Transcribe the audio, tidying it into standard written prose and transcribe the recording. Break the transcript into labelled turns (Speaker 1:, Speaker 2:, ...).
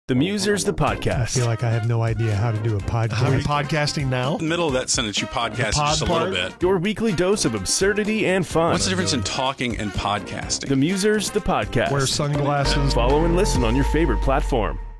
Speaker 1: The Musers, the
Speaker 2: I
Speaker 1: podcast.
Speaker 2: feel like I have no idea how to do a
Speaker 3: Are we
Speaker 2: podcast.
Speaker 3: podcasting now?
Speaker 4: In the middle of that sentence, you podcast
Speaker 3: pod
Speaker 4: just a little
Speaker 3: part?
Speaker 4: bit.
Speaker 1: Your weekly dose of absurdity and fun.
Speaker 4: What's the difference in talking and podcasting?
Speaker 1: The Musers, the podcast.
Speaker 3: Wear sunglasses.
Speaker 1: Follow and listen on your favorite platform.